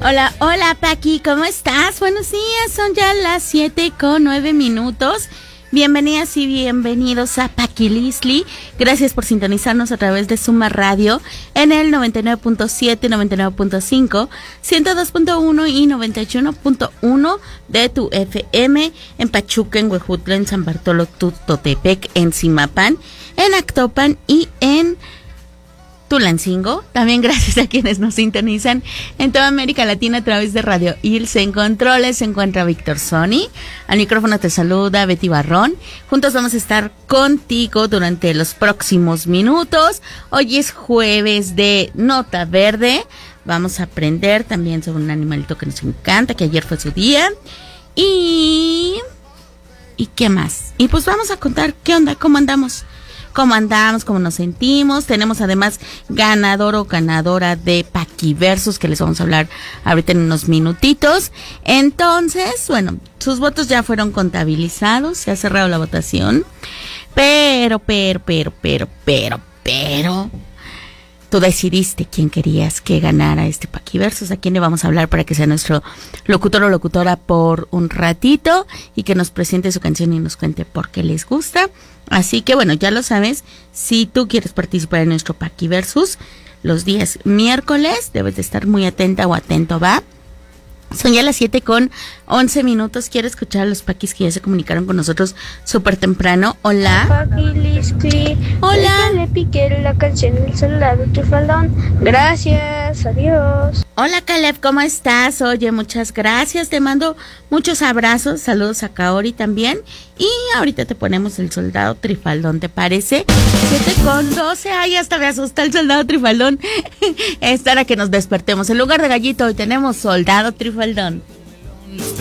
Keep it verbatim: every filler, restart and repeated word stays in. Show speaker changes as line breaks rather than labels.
Hola, hola Paqui, ¿cómo estás? Buenos días, son ya las siete con nueve minutos. Bienvenidas y bienvenidos a Paqui Lisli. Gracias por sintonizarnos a través de Suma Radio en el noventa y nueve punto siete, noventa y nueve punto cinco, ciento dos punto uno y noventa y uno punto uno de tu F M en Pachuca, en Huejutla, en San Bartolo, Totepec, en Zimapán, en Actopan y en Tulancingo. También gracias a quienes nos sintonizan en toda América Latina a través de Radio Ilse. En controles se encuentra Víctor Sony. Al micrófono te saluda Betty Barrón. Juntos vamos a estar contigo durante los próximos minutos. Hoy es jueves de Nota Verde. Vamos a aprender también sobre un animalito que nos encanta, que ayer fue su día. Y... ¿Y qué más? Y pues vamos a contar qué onda, cómo andamos. Cómo andamos, cómo nos sentimos. Tenemos además ganador o ganadora de Paquiversus, que les vamos a hablar ahorita en unos minutitos. Entonces, bueno, sus votos ya fueron contabilizados, se ha cerrado la votación. Pero, pero, pero, pero, pero, pero... tú decidiste quién querías que ganara este Paquiversus, a quién le vamos a hablar para que sea nuestro locutor o locutora por un ratito y que nos presente su canción y nos cuente por qué les gusta. Así que bueno, ya lo sabes, si tú quieres participar en nuestro Paquiversus, los días miércoles, debes de estar muy atenta o atento, ¿va? Son ya las siete con once minutos. Quiero escuchar a los paquis que ya se comunicaron con nosotros súper temprano. Hola.
Paqui Lisli.
Hola.
Le piqué la canción El Soldado Trifaldón. Gracias, adiós.
Hola Caleb, ¿cómo estás? Oye, muchas gracias. Te mando muchos abrazos. Saludos a Kaori también. Y ahorita te ponemos El Soldado Trifaldón, ¿te parece? siete con doce. Ay, hasta me asusta El Soldado Trifaldón. Es para que nos despertemos. En lugar de gallito, hoy tenemos Soldado Trifaldón.